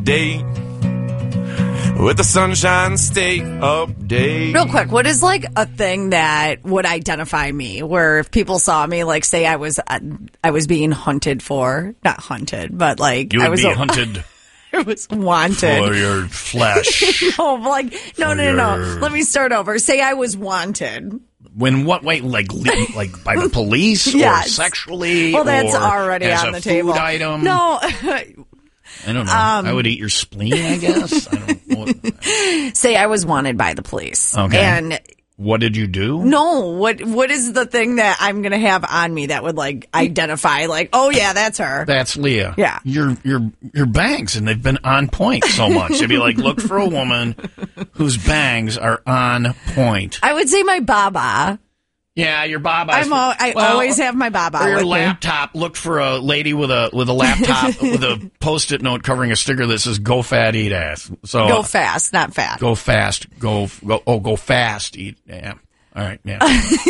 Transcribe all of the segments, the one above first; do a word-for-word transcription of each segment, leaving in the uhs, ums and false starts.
Day with the Sunshine State update. Real quick, what is like a thing that would identify me? Where if people saw me, like say I was uh, I was being hunted for, not hunted, but like You would I was be a, hunted I was wanted for your flesh. no, like no, For no, no, your- no. Let me start over. Say I was wanted. When what way? Like le- like by the police Yes. or sexually? Well, that's or already as on a the food table. item? No. I don't know. Um, I would eat your spleen, I guess. I don't what, Say I was wanted by the police. Okay. And what did you do? no, what what is the thing that I'm gonna have on me that would like identify? Like, oh yeah, that's her. That's Leah. Yeah. Your your your bangs, and they've been on point so much. If you like, look for a woman whose bangs are on point. I would say my baba. Yeah, your baba. I'm al- I Well, always have my baba Or your with me. laptop. Look for a lady with a with a laptop with a post-it note covering a sticker that says "Go fat, eat ass." So Go fast, not fat. Go fast. Go go. Oh, go fast. Eat. Yeah. All right. Yeah.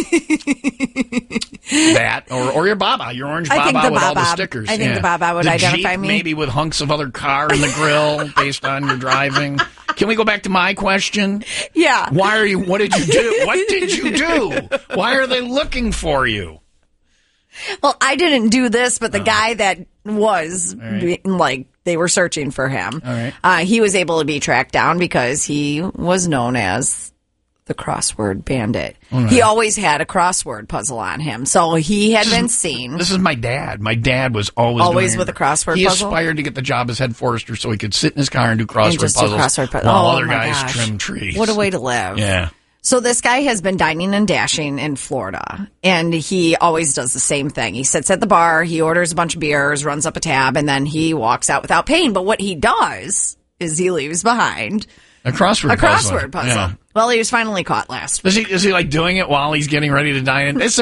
That or or your baba, your orange I baba think the with all the baba- stickers. I think yeah. the baba would The identify Jeep, me. maybe with hunks of other car in the grill based on your driving. Can we go back to my question? Yeah. Why are you? What did you do? What did you do? Why are they looking for you? Well, I didn't do this, but the guy that was right. like they were searching for him. All right. Uh, he was able to be tracked down because he was known as the crossword bandit. right. He always had a crossword puzzle on him, so he had been seen. This is my dad. My dad was always Always doing, with a crossword he puzzle? He aspired to get the job as head forester so he could sit in his car and do crossword And just do puzzles crossword pu- while oh, other my guys gosh. trim trees. What a way to live. Yeah. So this guy has been dining and dashing in Florida, and he always does the same thing. He sits at the bar, he orders a bunch of beers, runs up a tab, and then he walks out without paying. But what he does is he leaves behind A crossword a puzzle. crossword puzzle. Yeah. Well, he was finally caught last week. Is he, is he like doing it while he's getting ready to dine in? It's